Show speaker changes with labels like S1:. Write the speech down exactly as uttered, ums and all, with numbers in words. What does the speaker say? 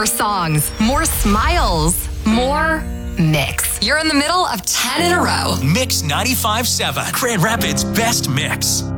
S1: More songs, more smiles, more mix. You're in the middle of ten in a row.
S2: Mix ninety-five point seven, Grand Rapids' best mix.